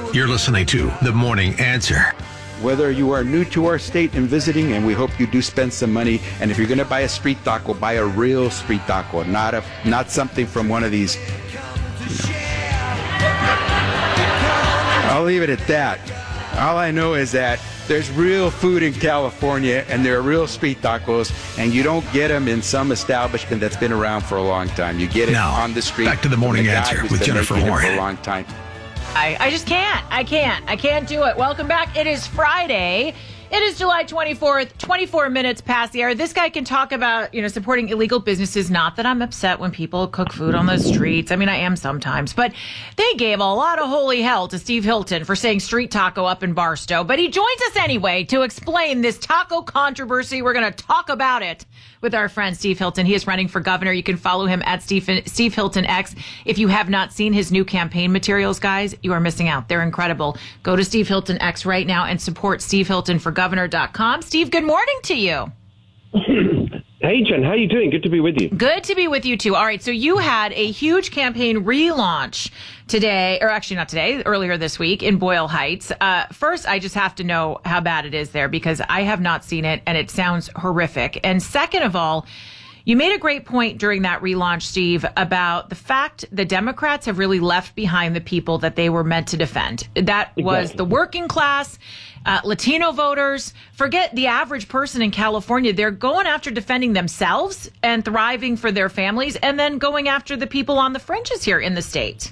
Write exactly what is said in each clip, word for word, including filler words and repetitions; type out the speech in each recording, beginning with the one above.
You're listening to The Morning Answer. Whether you are new to our state and visiting, and we hope you do spend some money, and if you're going to buy a street taco, buy a real street taco, not a not something from one of these. You know. I'll leave it at that. All I know is that there's real food in California, and there are real street tacos, and you don't get them in some establishment that's been around for a long time. You get it now, on the street. Back to The Morning the Answer with Jennifer Horn. For a long time. I, I just can't. I can't. I can't do it. Welcome back. It is Friday. It is July twenty-fourth, twenty-four minutes past the hour. This guy can talk about, you know, supporting illegal businesses. Not that I'm upset when people cook food on the streets. I mean, I am sometimes. But they gave a lot of holy hell to Steve Hilton for saying street taco up in Barstow. But he joins us anyway to explain this taco controversy. We're going to talk about it with our friend Steve Hilton. He is running for governor. You can follow him at Steve, Steve Hilton X. If you have not seen his new campaign materials, guys, you are missing out. They're incredible. Go to Steve Hilton X right now and support Steve Hilton for governor dot com. Steve, good morning to you. Hey, Jen, how are you doing? Good to be with you. Good to be with you, too. All right, so you had a huge campaign relaunch today, or actually not today, earlier this week in Boyle Heights. Uh, first, I just have to know how bad it is there because I have not seen it, and it sounds horrific. And second of all, you made a great point during that relaunch, Steve, about the fact the Democrats have really left behind the people that they were meant to defend. That was exactly. the working class, uh, Latino voters. Forget the average person in California. They're going after defending themselves and thriving for their families, and then going after the people on the fringes here in the state.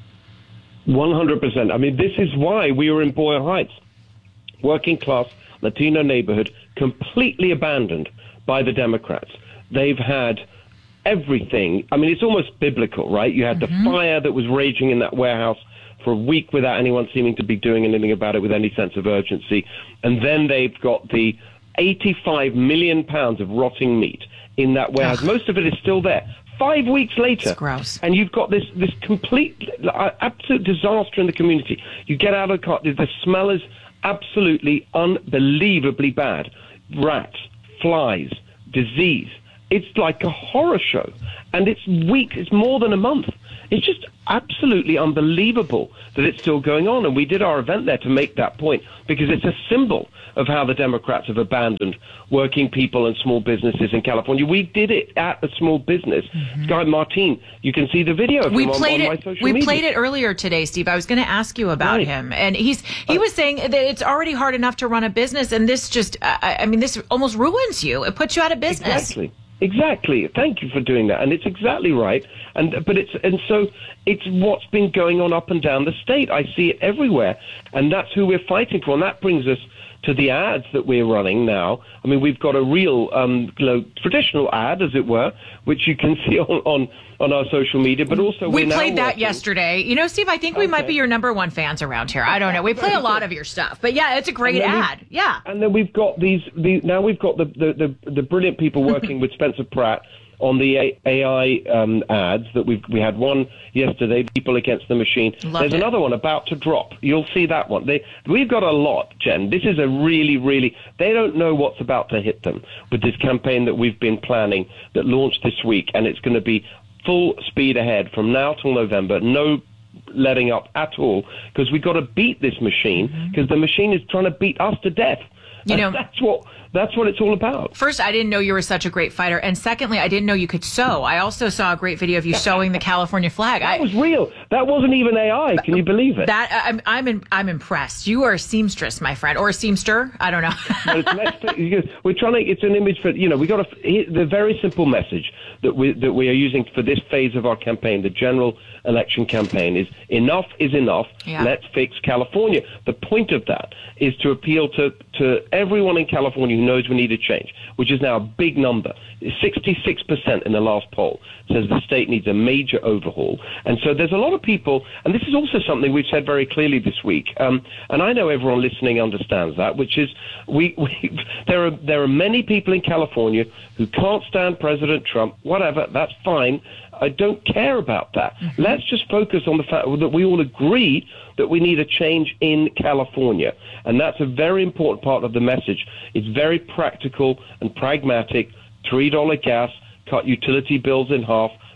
one hundred percent. I mean, this is why we were in Boyle Heights. Working class, Latino neighborhood, completely abandoned by the Democrats. They've had everything. I mean, it's almost biblical, right? You had mm-hmm. the fire that was raging in that warehouse for a week without anyone seeming to be doing anything about it with any sense of urgency. And then they've got the eighty-five million pounds of rotting meat in that warehouse. Ugh. Most of it is still there. Five weeks later, it's gross. And you've got this this complete, uh, absolute disaster in the community. You get out of the car, the smell is absolutely unbelievably bad. Rats, flies, disease. It's like a horror show. And it's weeks, it's more than a month. It's just absolutely unbelievable that it's still going on. And we did our event there to make that point because it's a symbol of how the Democrats have abandoned working people and small businesses in California. We did it at a small business. Mm-hmm. Guy Martin, you can see the video of we him played on, on it, my social we media. played it earlier today, Steve. I was going to ask you about right. him. And he's he was saying that it's already hard enough to run a business, and this just, I, I mean, this almost ruins you. It puts you out of business. Exactly. Exactly. Thank you for doing that. And it's exactly right. And but it's and so it's what's been going on up and down the state. I see it everywhere. And that's who we're fighting for. And that brings us to the ads that we're running now. I mean, we've got a real um, you know, traditional ad, as it were, which you can see on, on, on our social media, but also we we're played now that working. yesterday. You know, Steve, I think we okay. might be your number one fans around here. I don't know. We play a lot of your stuff, but yeah, it's a great ad. Yeah. And then we've got these, these now we've got the, the, the, the brilliant people working with Spencer Pratt on the A I um, ads that we we had one yesterday, People Against the Machine. Loved There's it. another one about to drop. You'll see that one. They, we've got a lot, Jen. This is a really, really, they don't know what's about to hit them with this campaign that we've been planning that launched this week, and it's going to be full speed ahead from now till November. No letting up at all, because we've got to beat this machine, because mm-hmm. the machine is trying to beat us to death. You know, that's what that's what it's all about. First, I didn't know you were such a great fighter, and secondly, I didn't know you could sew. I also saw a great video of you sewing the California flag. That I, was real. That wasn't even A I. Can you believe it? That I'm I'm in, I'm impressed. You are a seamstress, my friend, or a seamster. I don't know. Well, it's less, we're trying to. It's an image for you know. We got a, the very simple message that we that we are using for this phase of our campaign, the general election campaign, is enough is enough. Yeah. Let's fix California. The point of that is to appeal to to everyone in California who knows we need a change, which is now a big number. sixty-six percent in the last poll says the state needs a major overhaul. And so there's a lot of people, and this is also something we've said very clearly this week, um, and I know everyone listening understands that, which is we, we there are there are many people in California who can't stand President Trump, whatever, that's fine. I don't care about that. Mm-hmm. Let's just focus on the fact that we all agree that we need a change in California. And that's a very important part of the message. It's very practical and pragmatic. three dollars gas, cut utility bills in half,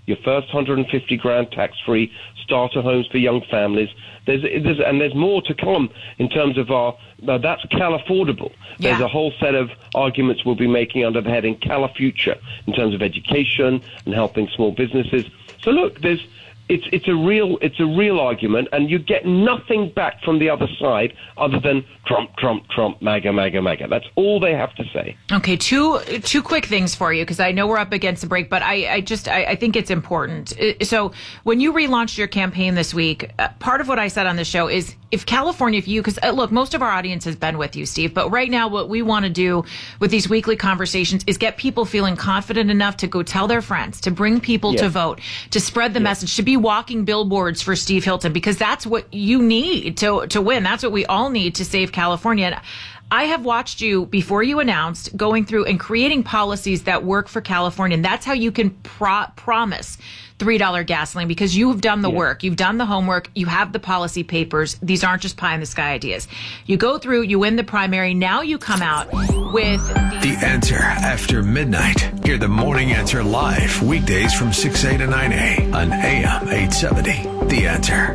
your first one hundred fifty grand tax-free starter homes for young families. There's, there's and there's more to come in terms of our. Uh, that's Cal Affordable. There's Yeah. a whole set of arguments we'll be making under the heading Cal Future in terms of education and helping small businesses. So look, there's. It's it's a real it's a real argument, and you get nothing back from the other side other than Trump, Trump, Trump, MAGA, MAGA, MAGA. That's all they have to say. Okay, two two quick things for you, because I know we're up against the break, but I, I just I, I think it's important. So when you relaunched your campaign this week, uh, part of what I said on the show is if California, if you, because uh, look, most of our audience has been with you, Steve, but right now what we want to do with these weekly conversations is get people feeling confident enough to go tell their friends, to bring people Yes. to vote, to spread the Yes. message, to be walking billboards for Steve Hilton, because that's what you need to to win. That's what we all need to save California. And I have watched you before you announced going through and creating policies that work for California. And that's how you can pro- promise three dollars gasoline, because you've done the Yeah. work. You've done the homework. You have the policy papers. These aren't just pie in the sky ideas. You go through, you win the primary. Now you come out with the, The Answer after midnight. Hear the Morning Answer live weekdays from six A to nine A on A M eight seventy. The Answer.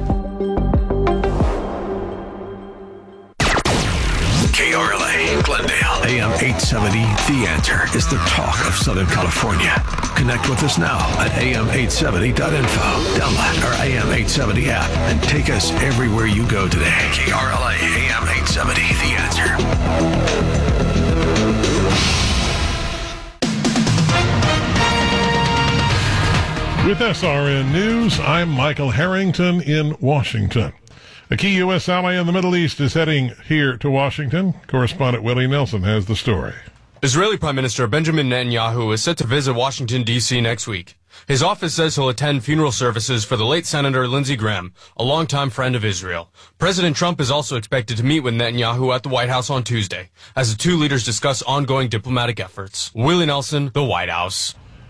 K R L A, Glendale, A M eight seventy. The Answer is the talk of Southern California. Connect with us now at A M eight seventy dot info. Download our A M eight seventy app and take us everywhere you go today. K R L A, A M eight seventy. The Answer. With S R N News, I'm Michael Harrington in Washington. A key U S ally in the Middle East is heading here to Washington. Correspondent Willie Nelson has the story. Israeli Prime Minister Benjamin Netanyahu is set to visit Washington, D C next week. His office says he'll attend funeral services for the late Senator Lindsey Graham, a longtime friend of Israel. President Trump is also expected to meet with Netanyahu at the White House on Tuesday, as the two leaders discuss ongoing diplomatic efforts. Willie Nelson, the White House.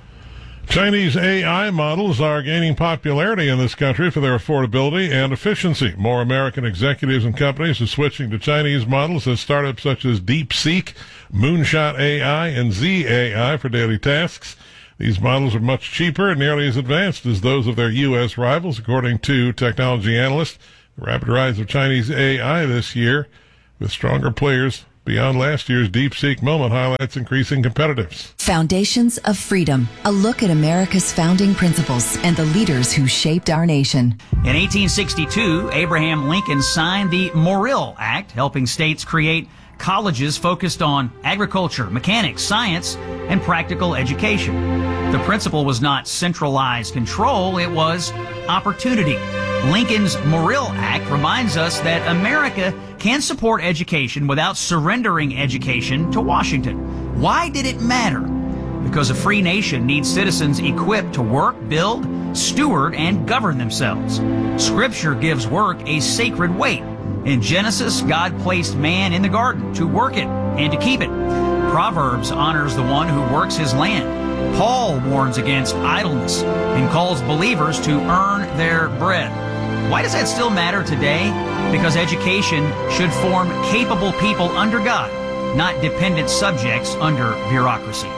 Chinese A I models are gaining popularity in this country for their affordability and efficiency. More American executives and companies are switching to Chinese models as startups such as DeepSeek, Moonshot A I, and Z A I for daily tasks. These models are much cheaper and nearly as advanced as those of their U S rivals, according to technology analysts. The rapid rise of Chinese A I this year, with stronger players beyond last year's DeepSeek moment, highlights increasing competitiveness. Foundations of Freedom, a look at America's founding principles and the leaders who shaped our nation. In eighteen sixty-two, Abraham Lincoln signed the Morrill Act, helping states create colleges focused on agriculture, mechanics, science, and practical education. The principle was not centralized control, it was opportunity. Lincoln's Morrill Act reminds us that America can support education without surrendering education to Washington. Why did it matter? Because a free nation needs citizens equipped to work, build, steward, and govern themselves. Scripture gives work a sacred weight. In Genesis, God placed man in the garden to work it and to keep it. Proverbs honors the one who works his land. Paul warns against idleness and calls believers to earn their bread. Why does that still matter today? Because education should form capable people under God, not dependent subjects under bureaucracy.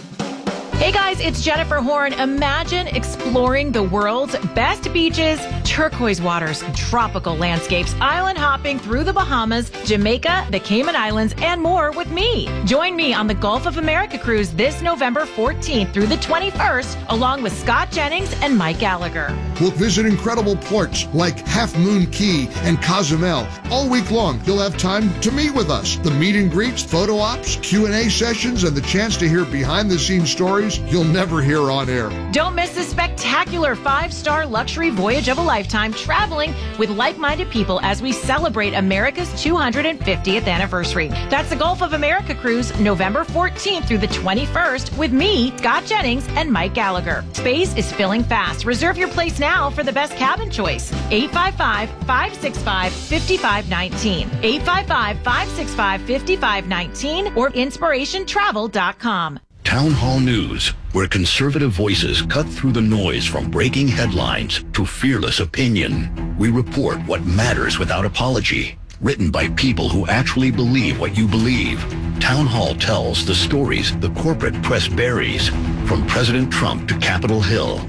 Hey guys, it's Jennifer Horn. Imagine exploring the world's best beaches, turquoise waters, and tropical landscapes, island hopping through the Bahamas, Jamaica, the Cayman Islands, and more with me. Join me on the Gulf of America cruise this November fourteenth through the twenty-first, along with Scott Jennings and Mike Gallagher. We'll visit incredible ports like Half Moon Key and Cozumel. All week long, you'll have time to meet with us. The meet and greets, photo ops, Q and A sessions, and the chance to hear behind-the-scenes stories you'll never hear on air. Don't miss this spectacular five-star luxury voyage of a lifetime, traveling with like-minded people as we celebrate America's two hundred fiftieth anniversary. That's the Gulf of America cruise, November fourteenth through the twenty-first, with me, Scott Jennings, and Mike Gallagher. Space is filling fast. Reserve your place now for the best cabin choice. eight five five, five six five, five five one nine. eight five five, five six five, five five one nine or inspiration travel dot com. Town Hall News, where conservative voices cut through the noise from breaking headlines to fearless opinion. We report what matters without apology. Written by people who actually believe what you believe. Town Hall tells the stories the corporate press buries, from President Trump to Capitol Hill.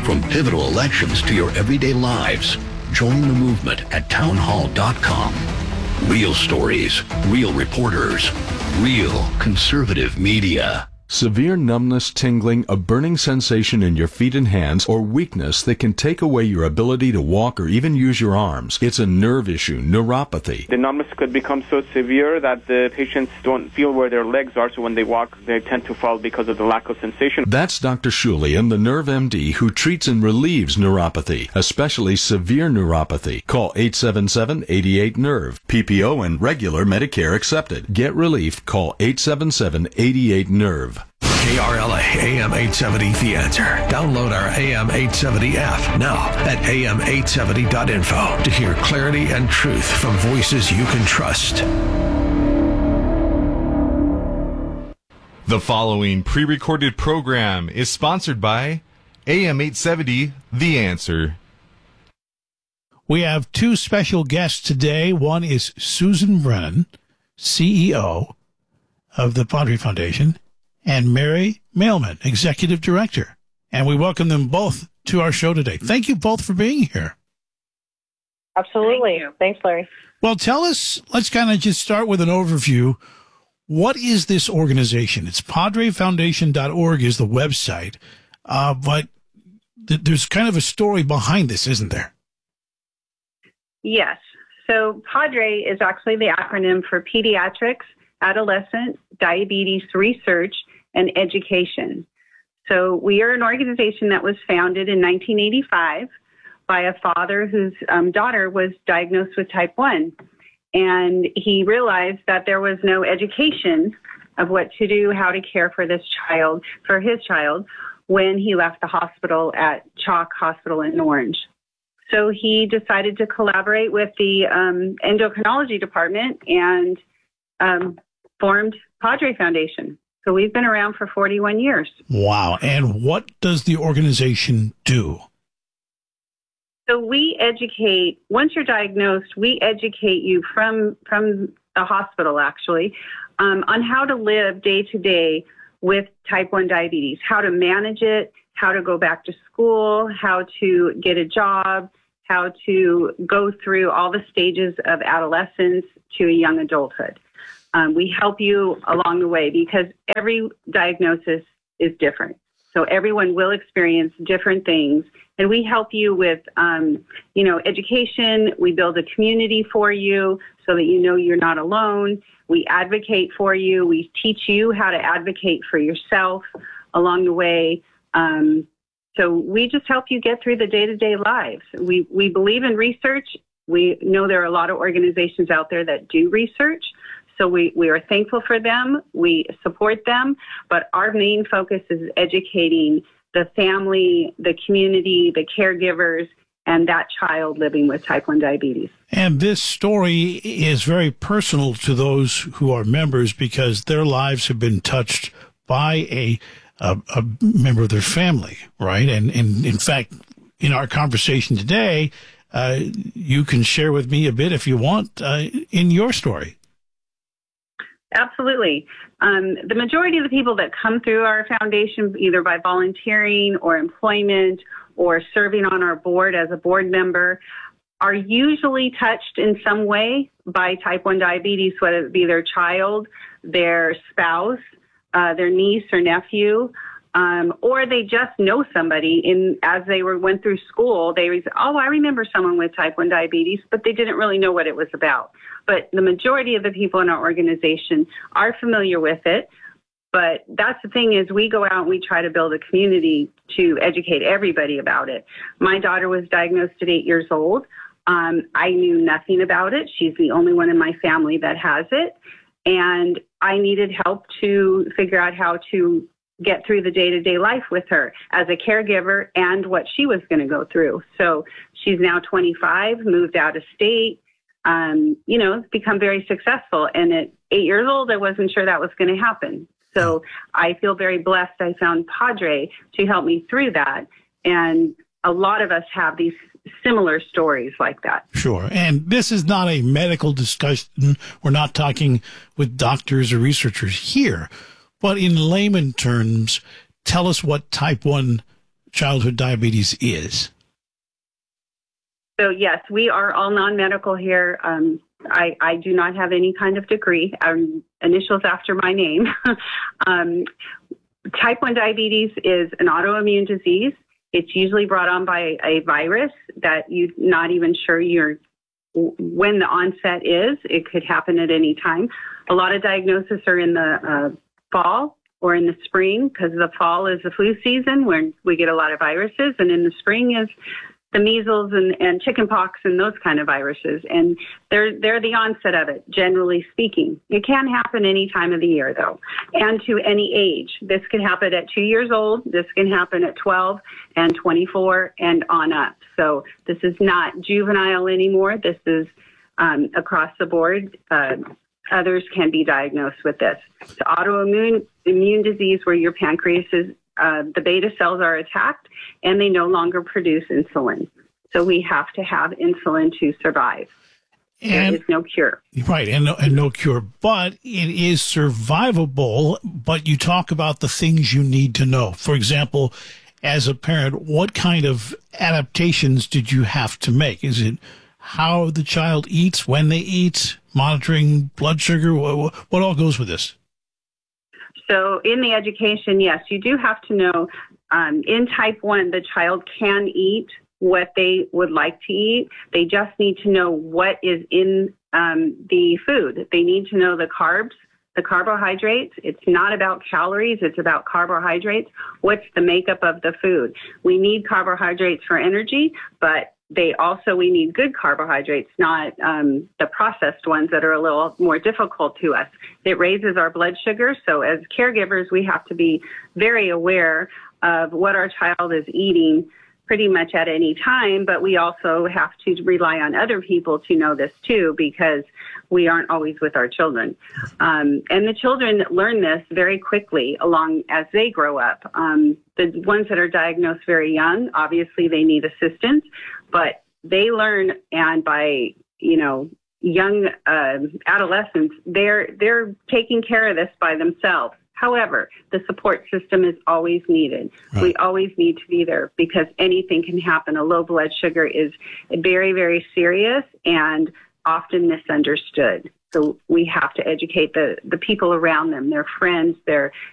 From pivotal elections to your everyday lives, join the movement at town hall dot com. Real stories, real reporters, real conservative media. Severe numbness, tingling, a burning sensation in your feet and hands, or weakness that can take away your ability to walk or even use your arms. It's a nerve issue, neuropathy. The numbness could become so severe that the patients don't feel where their legs are, so when they walk, they tend to fall because of the lack of sensation. That's Doctor Shulian, the Nerve M D, who treats and relieves neuropathy, especially severe neuropathy. Call eight seven seven, eight eight, nerve. P P O and regular Medicare accepted. Get relief. Call eight seven seven, eight eight, nerve. K R L A, A M eight seventy, The Answer. Download our A M eight seventy app now at A M eight seventy dot info to hear clarity and truth from voices you can trust. The following pre-recorded program is sponsored by A M eight seventy, The Answer. We have two special guests today. One is Susan Brennan, C E O of the Padre Foundation, and Mary Mailman, Executive Director. And we welcome them both to our show today. Thank you both for being here. Absolutely. Thank Thanks, Larry. Well, tell us, let's kind of just start with an overview. What is this organization? It's padre foundation dot org is the website, uh, but th- there's kind of a story behind this, isn't there? Yes. So PADRE is actually the acronym for Pediatrics, Adolescent, Diabetes Research, and Education. So we are an organization that was founded in nineteen eighty-five by a father whose um, daughter was diagnosed with type one. And he realized that there was no education of what to do, how to care for this child, for his child, when he left the hospital at Chalk Hospital in Orange. So he decided to collaborate with the um, endocrinology department and um, formed Padre Foundation. So we've been around for forty-one years. Wow. And what does the organization do? So we educate, once you're diagnosed, we educate you from, from the hospital, actually, um, on how to live day to day with type one diabetes, how to manage it, how to go back to school, how to get a job, how to go through all the stages of adolescence to a young adulthood. Um, we help you along the way because every diagnosis is different. So everyone will experience different things. And we help you with, um, you know, education. We build a community for you so that you know you're not alone. We advocate for you. We teach you how to advocate for yourself along the way. Um, so we just help you get through the day-to-day lives. We, we believe in research. We know there are a lot of organizations out there that do research. So we, we are thankful for them. We support them. But our main focus is educating the family, the community, the caregivers, and that child living with type one diabetes. And this story is very personal to those who are members because their lives have been touched by a a, a member of their family, right? And, and in fact, in our conversation today, uh, you can share with me a bit if you want uh, in your story. Absolutely. Um, the majority of the people that come through our foundation, either by volunteering or employment or serving on our board as a board member, are usually touched in some way by type one diabetes, whether it be their child, their spouse, uh, their niece or nephew, um, or they just know somebody in as they were went through school. They was, oh, I remember someone with type one diabetes, but they didn't really know what it was about. But the majority of the people in our organization are familiar with it. But that's the thing is we go out and we try to build a community to educate everybody about it. My daughter was diagnosed at eight years old. Um, I knew nothing about it. She's the only one in my family that has it. And I needed help to figure out how to get through the day-to-day life with her as a caregiver and what she was going to go through. So she's now twenty-five, moved out of state, um, you know, become very successful. And at eight years old, I wasn't sure that was going to happen. So I feel very blessed I found Padre to help me through that. And a lot of us have these similar stories like that. Sure. And this is not a medical discussion. We're not talking with doctors or researchers here. But in layman terms, tell us what type one childhood diabetes is? So, yes, we are all non-medical here. Um, I, I do not have any kind of degree, um, initials after my name. um, type one diabetes is an autoimmune disease. It's usually brought on by a virus that you're not even sure you're when the onset is. It could happen at any time. A lot of diagnoses are in the uh, fall or in the spring, because the fall is the flu season when we get a lot of viruses, and in the spring is the measles and, and chickenpox and those kind of viruses. And they're, they're the onset of it, generally speaking. It can happen any time of the year, though, and to any age. This can happen at two years old. This can happen at twelve and twenty-four and on up. So this is not juvenile anymore. This is um, across the board. Uh, others can be diagnosed with this. It's autoimmune immune disease where your pancreas is Uh, the beta cells are attacked and they no longer produce insulin. So we have to have insulin to survive. And, there is no cure. Right, and no, and no cure. But it is survivable, but you talk about the things you need to know. For example, as a parent, what kind of adaptations did you have to make? Is it how the child eats, when they eat, monitoring blood sugar? What, what all goes with this? So in the education, yes, you do have to know um, in type one, the child can eat what they would like to eat. They just need to know what is in um, the food. They need to know the carbs, the carbohydrates. It's not about calories. It's about carbohydrates. What's the makeup of the food? We need carbohydrates for energy, but they also, we need good carbohydrates, not um, the processed ones that are a little more difficult to us. It raises our blood sugar. So as caregivers, we have to be very aware of what our child is eating pretty much at any time, but we also have to rely on other people to know this too, because we aren't always with our children. Um, and the children learn this very quickly along as they grow up. Um, the ones that are diagnosed very young, obviously they need assistance, but they learn, and by, you know, young uh, adolescents, they're they're taking care of this by themselves. However, the support system is always needed. Right. We always need to be there because anything can happen. A low blood sugar is very, very serious and often misunderstood. So we have to educate the, the people around them, their friends, their